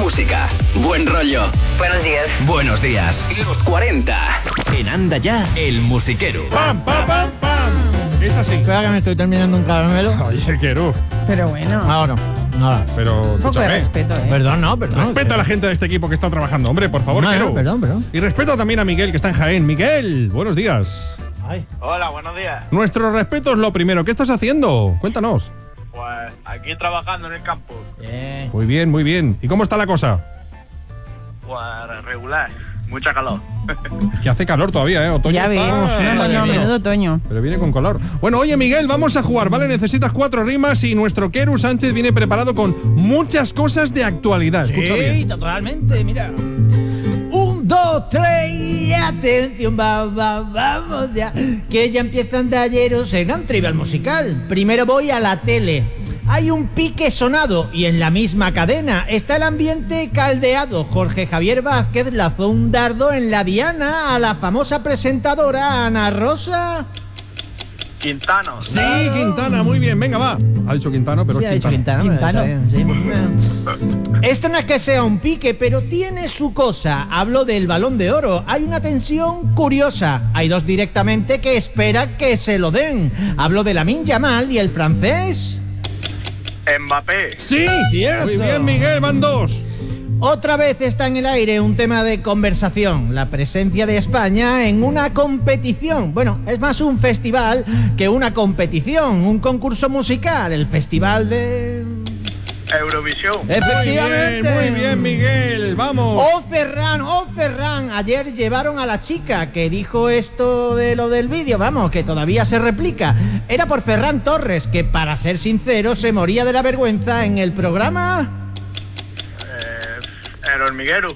música, buen rollo. Buenos días. Buenos días. Los 40. En Anda Ya, el musiquero. ¡Pam, pam, pam, pam! Es así. Espera que me estoy terminando un caramelo. Oye, Querú. Pero bueno. Ahora, nada. Pero, Un poco de escúchame. respeto, ¿eh? Perdón, no, perdón. Respeta a la gente de este equipo que está trabajando, hombre, por favor, No, Querú. perdón. Y respeto también a Miguel, que está en Jaén. Miguel, buenos días. Ay. Hola, buenos días. Nuestro respeto es lo primero. ¿Qué estás haciendo? Cuéntanos. Pues aquí trabajando en el campo. Bien. Muy bien, muy bien. ¿Y cómo está la cosa? Pues regular, mucha calor. Es que hace calor todavía, ¿eh? Otoño Ya ves. está- No, menudo otoño. Pero viene con color. Bueno, oye, Miguel, vamos a jugar, ¿vale? Necesitas 4 rimas y nuestro Queru Sánchez viene preparado con muchas cosas de actualidad. Escucha Sí, bien. totalmente, mira. 1, 2, 3 y atención, vamos ya. Que ya empiezan de ayeros en un trivial musical. Primero voy a la tele. Hay un pique sonado y en la misma cadena está el ambiente caldeado. Jorge Javier Vázquez lanzó un dardo en la diana a la famosa presentadora Ana Rosa. Quintano. Sí, Quintana, muy bien. Venga, va. Ha dicho Quintano, pero Sí, es ha dicho Quintana. Quintana. Está bien, sí. Esto no es que sea un pique, pero tiene su cosa. Hablo del Balón de Oro. Hay una tensión curiosa. Hay dos directamente que esperan que se lo den. Hablo de Lamine Yamal y el francés. Mbappé. Sí, Cierto. muy bien, Miguel, van 2. Otra vez está en el aire un tema de conversación, la presencia de España en una competición. Bueno, es más un festival que una competición, un concurso musical, el festival de... Eurovisión. Efectivamente. Muy bien, Miguel, vamos. Oh Ferran, ayer llevaron a la chica que dijo esto de lo del vídeo, vamos, que todavía se replica. Era por Ferran Torres, que para ser sincero se moría de la vergüenza en el programa... El hormiguero.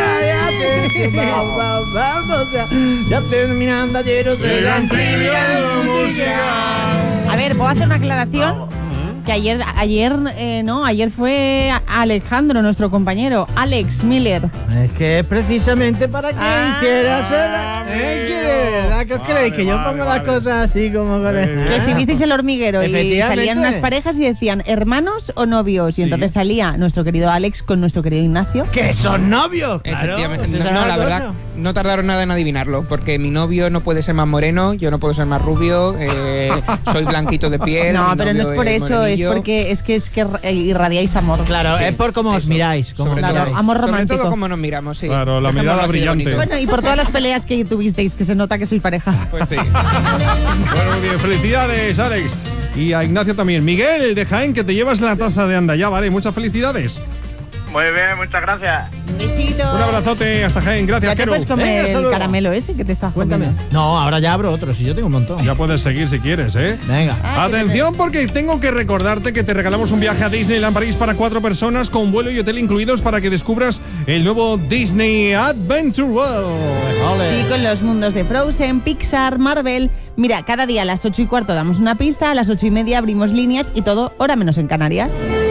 Vamos, ya terminando ayer El Trivial A ver, ¿puedo hacer una aclaración? Que ayer fue Alejandro, nuestro compañero, Alex Miller. Es que es precisamente para que hicieras ¿qué os creéis? Que yo pongo las cosas así como con Que si visteis el hormiguero y Efectivamente. salían unas parejas y decían hermanos o novios. Y Sí. entonces salía nuestro querido Alex con nuestro querido Ignacio. ¡Que son novios! Efectivamente. Claro, esa No, es la verdad, cosa. no tardaron nada en adivinarlo, porque mi novio no puede ser más moreno, yo no puedo ser más rubio, soy blanquito de piel. No, mi pero no novio es por eso, es morenillo. porque es que irradiáis amor. Claro, Sí, es por cómo os eso. miráis. Cómo os Sobre Claro, miráis. todo. amor Sobre romántico. todo como nos miramos, sí. Claro, la Dejémoslo mirada así de brillante. bonito. Bueno, y por todas las peleas que tuvisteis, que se nota que sois pareja. Pues sí. Bueno, muy bien, felicidades, Alex. Y a Ignacio también. Miguel, de Jaén, que te llevas la taza de Anda Ya, ¿vale? Muchas felicidades. Muy bien, muchas gracias. Un besito. Un abrazote hasta Jaén. Gracias, Ya te Quero. puedes comer Venga, hasta el luego. caramelo ese que te estás Cuéntame. comiendo. No, ahora ya abro otro, si yo tengo un montón. Ya puedes seguir si quieres, ¿eh? Venga. Atención, porque tengo que recordarte que te regalamos un viaje a Disneyland París para 4 personas con vuelo y hotel incluidos para que descubras el nuevo Disney Adventure World. Sí, con los mundos de Frozen, Pixar, Marvel. Mira, cada día a las 8:15 damos una pista, a las 8:30 abrimos líneas y todo hora menos en Canarias.